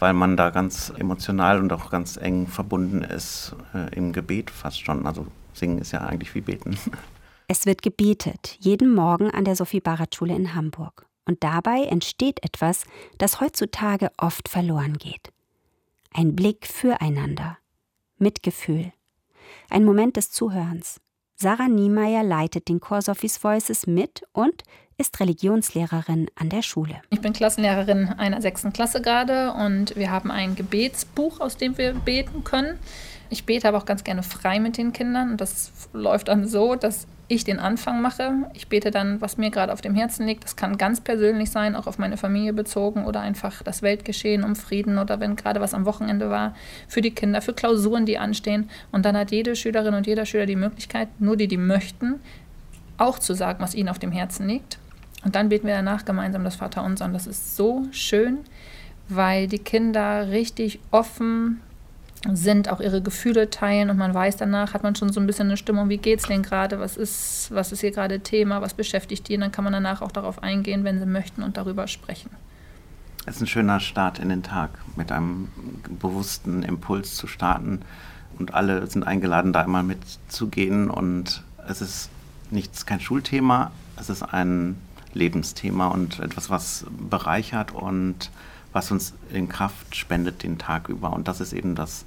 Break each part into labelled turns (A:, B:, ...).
A: weil man da ganz emotional und auch ganz eng verbunden ist, im Gebet fast schon. Also singen ist ja eigentlich wie beten.
B: Es wird gebetet, jeden Morgen an der Sophie-Barrat-Schule in Hamburg. Und dabei entsteht etwas, das heutzutage oft verloren geht. Ein Blick füreinander, Mitgefühl, ein Moment des Zuhörens. Sarah Niemeyer leitet den Chor Sophies Voices mit und ist Religionslehrerin an der Schule.
C: Ich bin Klassenlehrerin einer 6. Klasse gerade und wir haben ein Gebetsbuch, aus dem wir beten können. Ich bete aber auch ganz gerne frei mit den Kindern und das läuft dann so, dass ich den Anfang mache. Ich bete dann, was mir gerade auf dem Herzen liegt. Das kann ganz persönlich sein, auch auf meine Familie bezogen oder einfach das Weltgeschehen um Frieden oder wenn gerade was am Wochenende war, für die Kinder, für Klausuren, die anstehen. Und dann hat jede Schülerin und jeder Schüler die Möglichkeit, nur die möchten, auch zu sagen, was ihnen auf dem Herzen liegt. Und dann beten wir danach gemeinsam das Vaterunser. Und das ist so schön, weil die Kinder richtig offen sind, auch ihre Gefühle teilen und man weiß, danach hat man schon so ein bisschen eine Stimmung, wie geht's denen gerade, was ist hier gerade Thema, was beschäftigt die und dann kann man danach auch darauf eingehen, wenn sie möchten und darüber sprechen.
A: Es ist ein schöner Start in den Tag, mit einem bewussten Impuls zu starten und alle sind eingeladen, da immer mitzugehen und es ist kein Schulthema, es ist ein Lebensthema und etwas, was bereichert und was uns in Kraft spendet den Tag über. Und das ist eben das,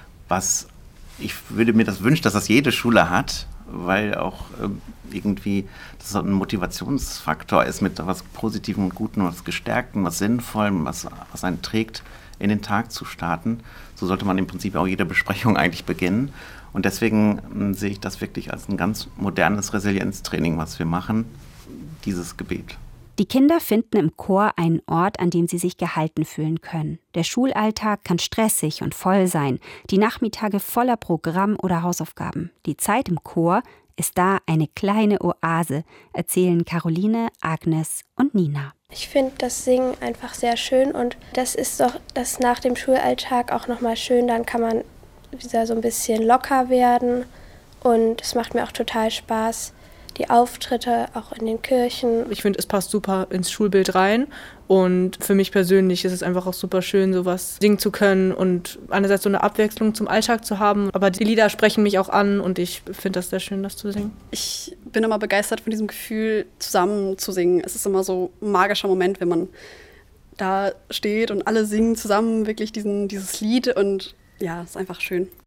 A: was ich würde mir das wünschen, dass das jede Schule hat, weil auch irgendwie das so ein Motivationsfaktor ist mit was Positivem und Gutem, was Gestärktem, was Sinnvollem, was einen trägt, in den Tag zu starten. So sollte man im Prinzip auch jede Besprechung eigentlich beginnen. Und deswegen sehe ich das wirklich als ein ganz modernes Resilienztraining, was wir machen, dieses Gebet.
B: Die Kinder finden im Chor einen Ort, an dem sie sich gehalten fühlen können. Der Schulalltag kann stressig und voll sein, die Nachmittage voller Programm oder Hausaufgaben. Die Zeit im Chor ist da eine kleine Oase, erzählen Caroline, Agnes und Nina.
D: Ich finde das Singen einfach sehr schön und das ist doch das nach dem Schulalltag auch nochmal schön, dann kann man wieder so ein bisschen locker werden und es macht mir auch total Spaß. Die Auftritte auch in den Kirchen.
E: Ich finde, es passt super ins Schulbild rein und für mich persönlich ist es einfach auch super schön, sowas singen zu können und einerseits so eine Abwechslung zum Alltag zu haben, aber die Lieder sprechen mich auch an und ich finde das sehr schön, das zu singen.
F: Ich bin immer begeistert von diesem Gefühl, zusammen zu singen. Es ist immer so ein magischer Moment, wenn man da steht und alle singen zusammen wirklich dieses Lied und ja, es ist einfach schön.